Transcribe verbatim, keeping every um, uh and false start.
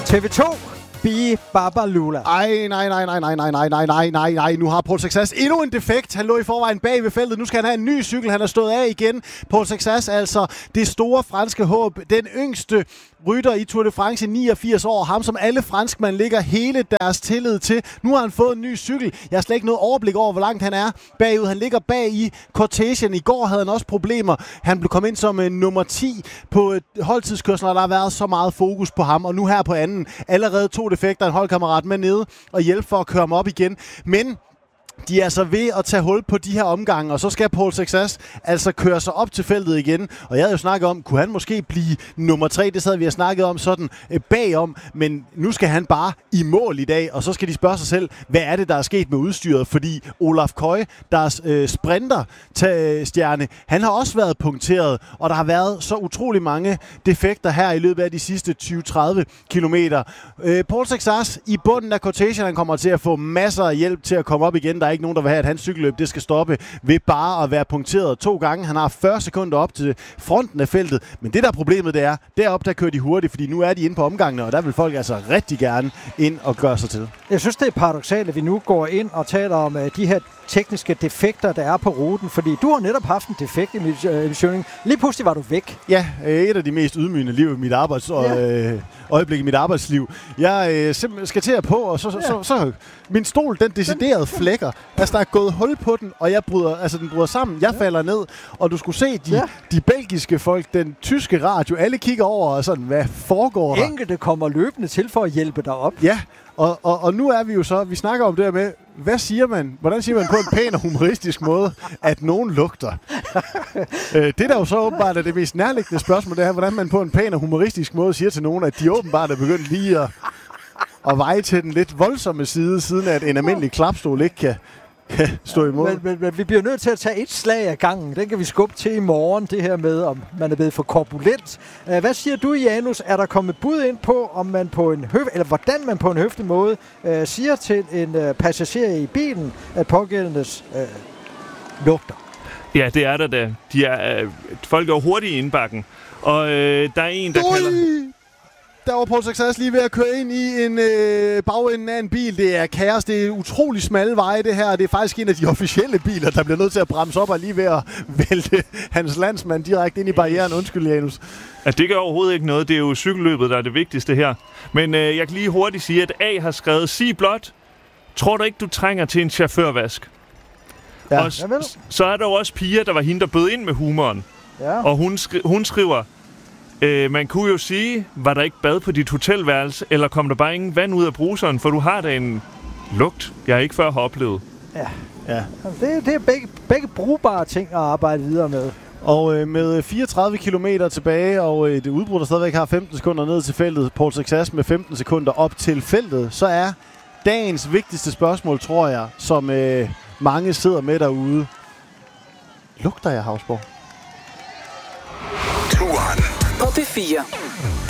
T V to. Bi Babalula. Ej, nej, nej, nej, nej, nej, nej, nej, nej, nej, nej. Nu har Paul Sexas endnu en defekt. Han lå i forvejen bag ved feltet. Nu skal han have en ny cykel. Han er stået af igen. Paul Sexas, altså det store franske håb. Den yngste rytter i Tour de France i niogfirs år. Ham, som alle franskmænd ligger hele deres tillid til. Nu har han fået en ny cykel. Jeg har slet ikke noget overblik over, hvor langt han er bagud. Han ligger bag i cortegen. I går havde han også problemer. Han blev kommet ind som uh, nummer ti på uh, holdtidskørsler, og der har været så meget fokus på ham. Og nu her på anden, allerede to defekter, en holdkammerat med nede og hjælpe for at køre ham op igen. Men de er så ved at tage hul på de her omgange, og så skal Paul Sexas altså køre sig op til feltet igen. Og jeg havde jo snakket om, kunne han måske blive nummer tre? Det sad vi har snakket om sådan øh, bagom, men nu skal han bare i mål i dag, og så skal de spørge sig selv, hvad er det, der er sket med udstyret? Fordi Olaf Koy, deres øh, sprinter-stjerne, han har også været punkteret, og der har været så utrolig mange defekter her i løbet af de sidste tyve til tredive kilometer. Øh, Paul Sexas i bunden af cortegen, han kommer til at få masser af hjælp til at komme op igen. Der er ikke nogen, der vil have, at hans cykelløb det skal stoppe ved bare at være punkteret to gange. Han har fyrre sekunder op til fronten af feltet. Men det der problemet, det er, deroppe der kører de hurtigt, fordi nu er de inde på omgangene, og der vil folk altså rigtig gerne ind og gøre sig til. Jeg synes, det er paradoksalt, at vi nu går ind og taler om uh, de her tekniske defekter, der er på ruten, fordi du har netop haft en defekt i missionen. Lige pludselig var du væk. Ja, et af de mest ydmygende liv i mit arbejds ja. øh, øjeblik i mit arbejdsliv. Jeg øh, simpelthen skal til at på, og så, så, ja. så, så min stol, den deciderede flækker. Altså, der er gået hul på den, og jeg bryder, altså, den bryder sammen. Jeg ja. falder ned, og du skulle se de, ja. de belgiske folk, den tyske radio, alle kigger over og sådan, hvad foregår der? Enkelte kommer løbende til for at hjælpe dig op. Ja, og, og, og nu er vi jo så, vi snakker om det her med, hvad siger man? Hvordan siger man på en pæn og humoristisk måde, at nogen lugter? øh, det der jo så åbenbart er det mest nærliggende spørgsmål, det er, hvordan man på en pæn og humoristisk måde siger til nogen, at de åbenbart er begyndt lige at, at veje til den lidt voldsomme side, siden at en almindelig klapstol ikke kan, kan stå imod. Men, men, men vi bliver nødt til at tage et slag af gangen. Den kan vi skubbe til i morgen, det her med, om man er blevet for korpulent. Uh, hvad siger du, Janus? Er der kommet bud ind på, om man på en høf, eller hvordan man på en høflig måde uh, siger til en uh, passager i bilen, at pågældendes uh, lugter? Ja, det er der da. De er, øh, folk er jo hurtigt i indbakken. Og øh, der er en, der Ui! kalder... Der var Paul Sexas lige ved at køre ind i en øh, bagenden af en bil. Det er kaos. Det er utrolig smalle veje, det her. Det er faktisk en af de officielle biler, der bliver nødt til at bremse op og lige ved at vælte hans landsmand direkte ind i barrieren. Undskyld, Janus. Ja, det gør overhovedet ikke noget. Det er jo cykelløbet, der er det vigtigste her. Men øh, jeg kan lige hurtigt sige, at A har skrevet, sig blot, tror du ikke, du trænger til en chaufførvask? Ja. Og s- så er der jo også Pia, der var hende, der bød ind med humoren. Ja. Og hun, skri- hun skriver, øh, man kunne jo sige, var der ikke bad på dit hotelværelse, eller kom der bare ingen vand ud af bruseren, for du har da en lugt, jeg ikke før har oplevet. Ja, ja. Det, det er begge, begge brugbare ting at arbejde videre med. Og øh, med fireogtredive kilometer tilbage, og øh, det udbrud, der stadigvæk har femten sekunder ned til feltet, Paul Sexas med femten sekunder op til feltet, så er dagens vigtigste spørgsmål, tror jeg, som øh, mange sidder med derude. Lugter jeg Hausborg? På P fire.